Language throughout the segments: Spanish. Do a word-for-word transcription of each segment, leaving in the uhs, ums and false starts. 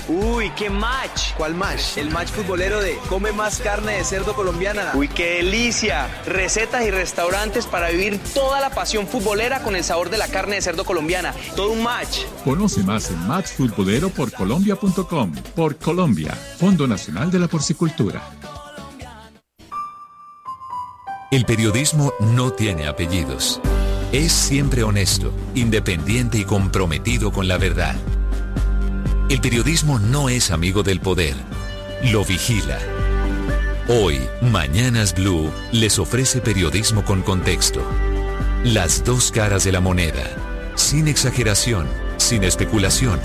Uy, qué match. ¿Cuál match? El match futbolero de Come Más Carne de Cerdo Colombiana. Uy, qué delicia. Recetas y restaurantes para vivir toda la pasión futbolera con el sabor de la carne de cerdo colombiana. Todo un match. Conoce más en match futbolero por colombia punto com. Por Colombia, Fondo Nacional de la Porcicultura. El periodismo no tiene apellidos. Es siempre honesto, independiente y comprometido con la verdad. El periodismo no es amigo del poder, lo vigila. Hoy, Mañanas Blue les ofrece periodismo con contexto. Las dos caras de la moneda, sin exageración, sin especulación.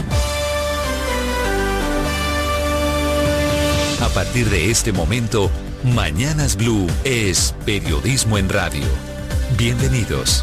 A partir de este momento, Mañanas Blue es periodismo en radio. Bienvenidos.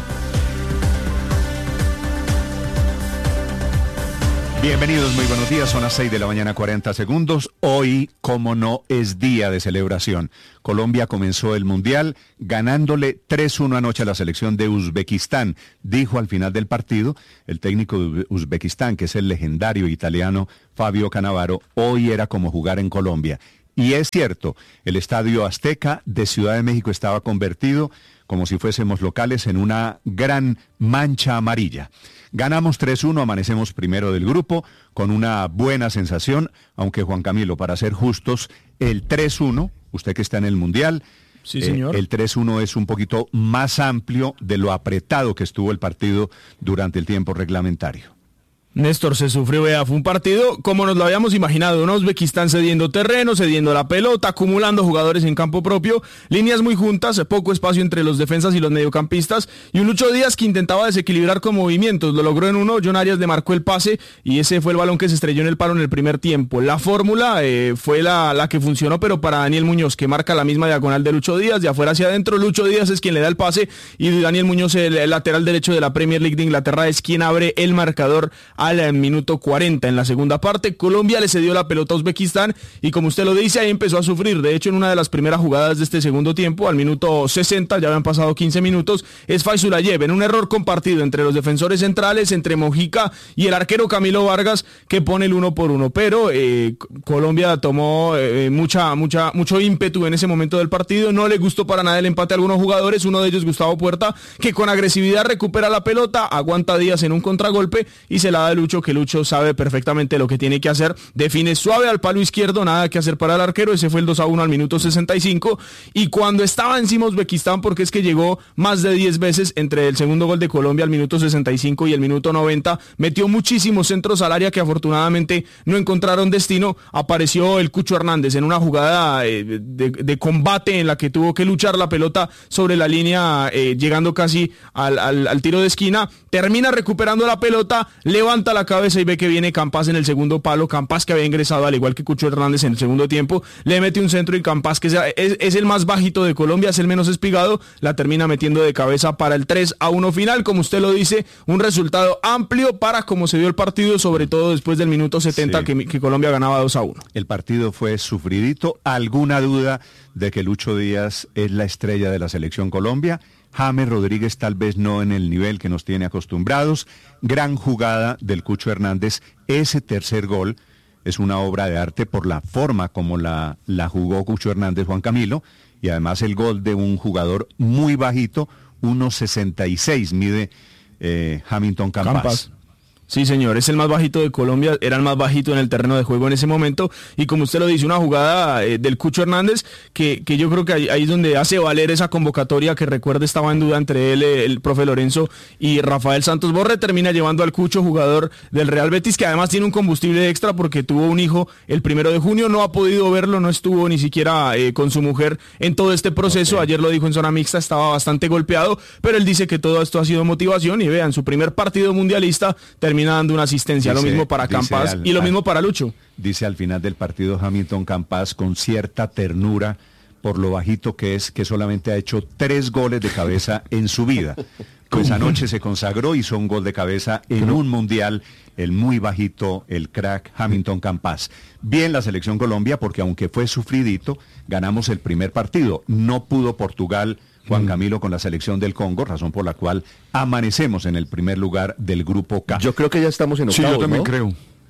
Bienvenidos, muy buenos días, son las seis de la mañana, cuarenta segundos. Hoy, como no, es día de celebración. Colombia comenzó el Mundial ganándole tres uno anoche a la selección de Uzbekistán. Dijo al final del partido el técnico de Uzbekistán, que es el legendario italiano Fabio Cannavaro, hoy era como jugar en Colombia. Y es cierto, el Estadio Azteca de Ciudad de México estaba convertido, como si fuésemos locales, en una gran mancha amarilla. Ganamos tres uno, amanecemos primero del grupo, con una buena sensación, aunque Juan Camilo, para ser justos, el tres uno, usted que está en el Mundial, sí, señor. Eh, el tres uno es un poquito más amplio de lo apretado que estuvo el partido durante el tiempo reglamentario. Néstor, se sufrió, vea, fue un partido como nos lo habíamos imaginado, un Uzbekistán cediendo terreno, cediendo la pelota, acumulando jugadores en campo propio, líneas muy juntas, poco espacio entre los defensas y los mediocampistas, y un Lucho Díaz que intentaba desequilibrar con movimientos, lo logró en uno, John Arias le marcó el pase, y ese fue el balón que se estrelló en el palo en el primer tiempo. La fórmula eh, fue la, la que funcionó, pero para Daniel Muñoz, que marca la misma diagonal de Lucho Díaz, de afuera hacia adentro, Lucho Díaz es quien le da el pase, y Daniel Muñoz, el, el lateral derecho de la Premier League de Inglaterra, es quien abre el marcador al minuto cuarenta. En la segunda parte, Colombia le cedió la pelota a Uzbekistán y, como usted lo dice, ahí empezó a sufrir. De hecho, en una de las primeras jugadas de este segundo tiempo, al minuto sesenta, ya habían pasado quince minutos, es Faizulayev, en un error compartido entre los defensores centrales, entre Mojica y el arquero Camilo Vargas, que pone el uno por uno. Pero eh, Colombia tomó eh, mucha, mucha, mucho ímpetu en ese momento del partido. No le gustó para nada el empate a algunos jugadores, uno de ellos Gustavo Puerta, que con agresividad recupera la pelota, aguanta a Díaz en un contragolpe y se la da a Lucho, que Lucho sabe perfectamente lo que tiene que hacer, define suave al palo izquierdo, nada que hacer para el arquero, ese fue el dos a uno al minuto sesenta y cinco, y cuando estaba encima Uzbekistán, porque es que llegó más de diez veces entre el segundo gol de Colombia al minuto sesenta y cinco y el minuto noventa, metió muchísimos centros al área que afortunadamente no encontraron destino, apareció el Cucho Hernández en una jugada eh, de, de combate en la que tuvo que luchar la pelota sobre la línea, eh, llegando casi al, al, al tiro de esquina, termina recuperando la pelota, levanta la cabeza y ve que viene Campas en el segundo palo, Campas que había ingresado al igual que Cucho Hernández en el segundo tiempo, le mete un centro y Campas, que es, es el más bajito de Colombia, es el menos espigado, la termina metiendo de cabeza para el tres a uno final. Como usted lo dice, un resultado amplio para cómo se dio el partido, sobre todo después del minuto setenta, sí, que, que Colombia ganaba dos a uno. El partido fue sufridito. ¿Alguna duda de que Lucho Díaz es la estrella de la selección Colombia? James Rodríguez tal vez no en el nivel que nos tiene acostumbrados. Gran jugada del Cucho Hernández. Ese tercer gol es una obra de arte por la forma como la, la jugó Cucho Hernández, Juan Camilo, y además el gol de un jugador muy bajito, uno sesenta y seis mide eh, Hamilton Campas. Campas. Sí, señor, es el más bajito de Colombia, era el más bajito en el terreno de juego en ese momento, y como usted lo dice, una jugada eh, del Cucho Hernández, que, que yo creo que ahí, ahí es donde hace valer esa convocatoria, que recuerde estaba en duda entre él, el profe Lorenzo y Rafael Santos Borré, termina llevando al Cucho, jugador del Real Betis, que además tiene un combustible extra porque tuvo un hijo el primero de junio, no ha podido verlo, no estuvo ni siquiera eh, con su mujer en todo este proceso, okay. Ayer lo dijo en zona mixta, estaba bastante golpeado, pero él dice que todo esto ha sido motivación, y vean, su primer partido mundialista termina dando una asistencia, dice, lo mismo para Campas al, y lo mismo para Lucho. Dice al final del partido Hamilton Campas con cierta ternura por lo bajito que es, que solamente ha hecho tres goles de cabeza en su vida. Pues anoche se consagró, hizo un gol de cabeza en un mundial, el muy bajito, el crack Hamilton Campas. Bien la selección Colombia, porque aunque fue sufridito, ganamos el primer partido. No pudo Portugal, Juan Camilo, con la selección del Congo, razón por la cual amanecemos en el primer lugar del grupo K. Yo creo que ya estamos en octavos, Sí, yo también ¿no? creo.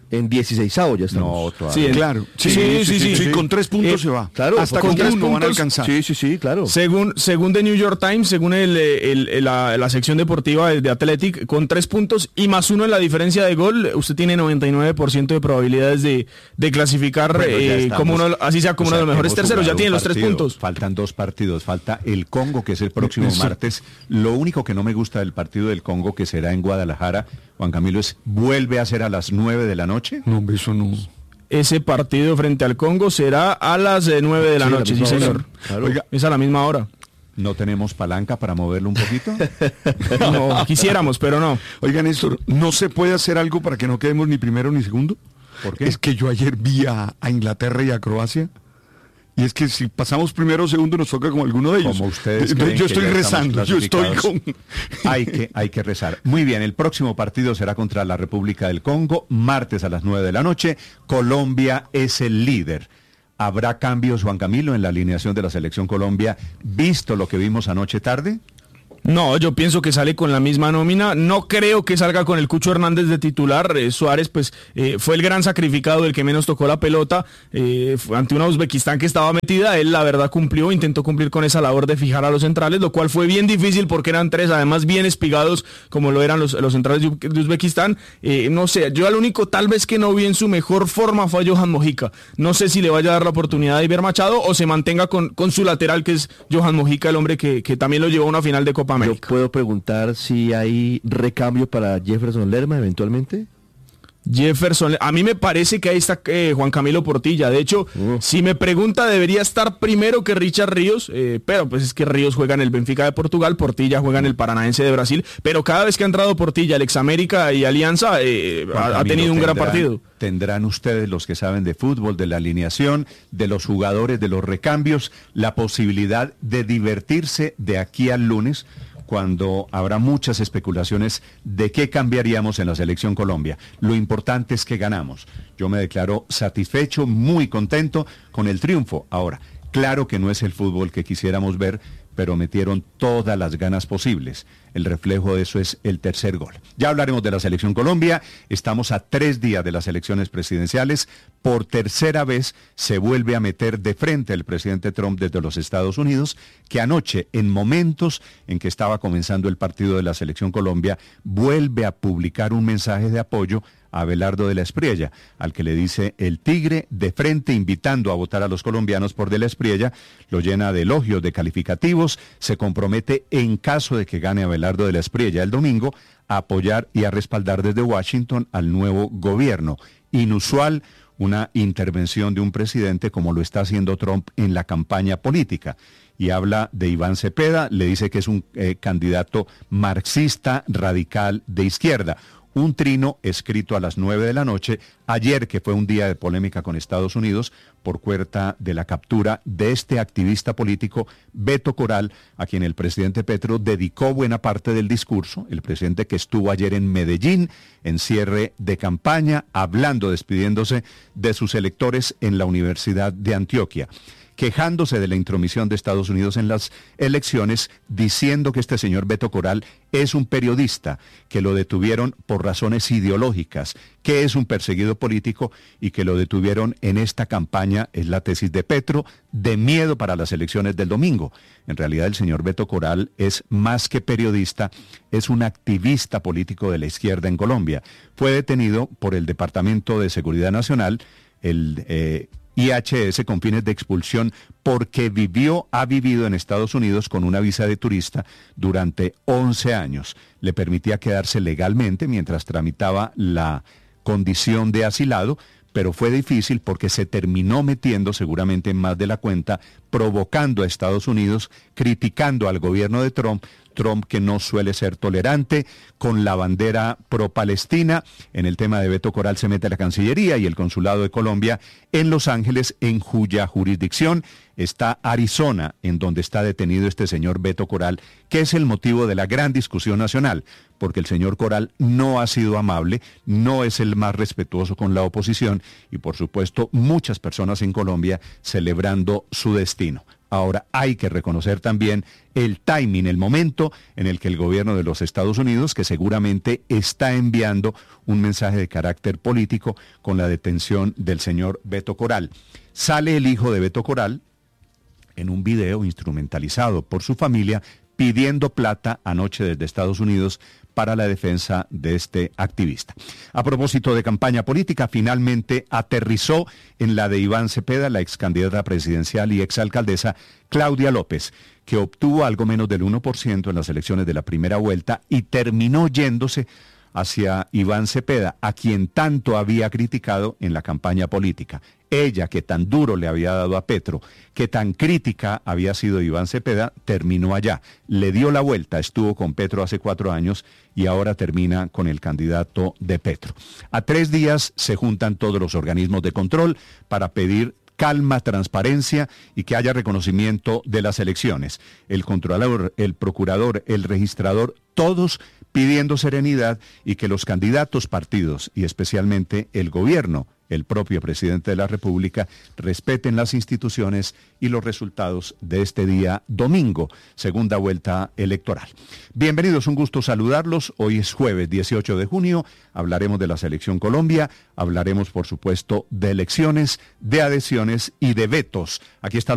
En dieciseisavo ya estamos. No, todavía. Sí, Claro, sí, Sí, sí, sí, sí, sí, sí, sí. con tres puntos Eh, se va. claro, hasta con con tres uno van a puntos. alcanzar. Sí, sí, sí, claro. Según, según The New York Times, según el, el- el- la, la sección deportiva de, de Athletic, con tres puntos y más uno en la diferencia de gol, usted tiene noventa y nueve por ciento de probabilidades de, de clasificar Bueno, ya eh, estamos. como uno, así sea como O uno sea, de los mejores hemos terceros, ya jugado tiene un los tres partido, puntos. Faltan dos partidos, falta el Congo, que es el próximo Eso. martes. Lo único que no me gusta del partido del Congo, que será en Guadalajara, Juan Camilo, es vuelve a ser a las nueve de la noche. No, hombre, eso no. Ese partido frente al Congo será a las eh, nueve de la Sí, a la noche, sí misma hora. señor. Claro. Oiga, Es a la misma hora. ¿No tenemos palanca para moverlo un poquito? No, quisiéramos, pero no. Oiga, Néstor, ¿no se puede hacer algo para que no quedemos ni primero ni segundo? ¿Por qué? Es que yo ayer vi a, a Inglaterra y a Croacia. Y es que si pasamos primero o segundo nos toca como alguno de ellos. Como ustedes Entonces, creen yo que estoy ya estamos rezando, yo estoy con... clasificados. Hay que, hay que rezar. Muy bien, el próximo partido será contra la República del Congo, martes a las nueve de la noche. Colombia es el líder. ¿Habrá cambios, Juan Camilo, en la alineación de la Selección Colombia, visto lo que vimos anoche tarde? No, yo pienso que sale con la misma nómina. No creo que salga con el Cucho Hernández de titular. Eh, Suárez, pues, eh, fue el gran sacrificado, el que menos tocó la pelota eh, fue ante una Uzbekistán que estaba metida. Él, la verdad, cumplió, intentó cumplir con esa labor de fijar a los centrales, lo cual fue bien difícil porque eran tres, además bien espigados, como lo eran los, los centrales de, de Uzbekistán. Eh, no sé, yo al único tal vez que no vi en su mejor forma fue a Johan Mojica. No sé si le vaya a dar la oportunidad de Iber Machado o se mantenga con, con su lateral, que es Johan Mojica, el hombre que, que también lo llevó a una final de Copa Yo América. puedo preguntar si hay recambio para Jefferson Lerma eventualmente. Jefferson, a mí me parece que ahí está eh, Juan Camilo Portilla. De hecho, Uh. si me pregunta, debería estar primero que Richard Ríos, eh, pero pues es que Ríos juega en el Benfica de Portugal, Portilla juega en el Paranaense de Brasil, pero cada vez que ha entrado Portilla, el Examérica y Alianza, eh, Juan ha, ha Camilo, tenido un gran tendrán- partido. Tendrán ustedes, los que saben de fútbol, de la alineación, de los jugadores, de los recambios, la posibilidad de divertirse de aquí al lunes, cuando habrá muchas especulaciones de qué cambiaríamos en la Selección Colombia. Lo importante es que ganamos. Yo me declaro satisfecho, muy contento con el triunfo. Ahora, claro que no es el fútbol que quisiéramos ver, pero metieron todas las ganas posibles. El reflejo de eso es el tercer gol. Ya hablaremos de la Selección Colombia. Estamos a tres días de las elecciones presidenciales. Por tercera vez se vuelve a meter de frente el presidente Trump desde los Estados Unidos, que anoche, en momentos en que estaba comenzando el partido de la Selección Colombia, vuelve a publicar un mensaje de apoyo a Abelardo de la Espriella, al que le dice el tigre de frente, invitando a votar a los colombianos por de la Espriella, lo llena de elogios, de calificativos, se compromete en caso de que gane Abelardo de la Espriella el domingo, a apoyar y a respaldar desde Washington al nuevo gobierno. Inusual, una intervención de un presidente como lo está haciendo Trump en la campaña política. Y habla de Iván Cepeda, le dice que es un eh, candidato marxista radical de izquierda. Un trino escrito a las nueve de la noche, ayer que fue un día de polémica con Estados Unidos por cuenta de la captura de este activista político, Beto Coral, a quien el presidente Petro dedicó buena parte del discurso, el presidente que estuvo ayer en Medellín, en cierre de campaña, hablando, despidiéndose de sus electores en la Universidad de Antioquia, quejándose de la intromisión de Estados Unidos en las elecciones, diciendo que este señor Beto Coral es un periodista, que lo detuvieron por razones ideológicas, que es un perseguido político y que lo detuvieron en esta campaña, es la tesis de Petro, de miedo para las elecciones del domingo. En realidad el señor Beto Coral es más que periodista, es un activista político de la izquierda en Colombia. Fue detenido por el Departamento de Seguridad Nacional, el eh, I H S, con fines de expulsión, porque vivió, ha vivido en Estados Unidos con una visa de turista durante once años. Le permitía quedarse legalmente mientras tramitaba la condición de asilado, pero fue difícil porque se terminó metiendo seguramente en más de la cuenta, provocando a Estados Unidos, criticando al gobierno de Trump, Trump que no suele ser tolerante, con la bandera pro-palestina. En el tema de Beto Coral se mete la Cancillería y el Consulado de Colombia en Los Ángeles, en cuya jurisdicción está Arizona, en donde está detenido este señor Beto Coral, que es el motivo de la gran discusión nacional, porque el señor Coral no ha sido amable, no es el más respetuoso con la oposición y por supuesto muchas personas en Colombia celebrando su destino. Ahora hay que reconocer también el timing, el momento en el que el gobierno de los Estados Unidos, que seguramente está enviando un mensaje de carácter político con la detención del señor Beto Coral. Sale el hijo de Beto Coral en un video instrumentalizado por su familia pidiendo plata anoche desde Estados Unidos para la defensa de este activista. A propósito de campaña política, finalmente aterrizó en la de Iván Cepeda, la ex candidata presidencial y exalcaldesa Claudia López, que obtuvo algo menos del uno por ciento en las elecciones de la primera vuelta y terminó yéndose hacia Iván Cepeda, a quien tanto había criticado en la campaña política. Ella, que tan duro le había dado a Petro, que tan crítica había sido Iván Cepeda, terminó allá. Le dio la vuelta, estuvo con Petro hace cuatro años y ahora termina con el candidato de Petro. A tres días se juntan todos los organismos de control para pedir calma, transparencia y que haya reconocimiento de las elecciones. El controlador, el procurador, el registrador, todos pidiendo serenidad y que los candidatos, partidos y especialmente el gobierno, el propio presidente de la República, respeten las instituciones y los resultados de este día domingo, segunda vuelta electoral. Bienvenidos, un gusto saludarlos. Hoy es jueves dieciocho de junio, hablaremos de la Selección Colombia, hablaremos por supuesto de elecciones, de adhesiones y de vetos. Aquí está